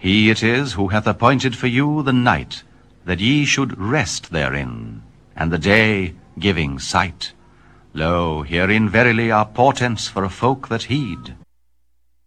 He it is who hath appointed for you the night, that ye should rest therein, and the day giving sight. Lo, herein verily are portents for a folk that heed.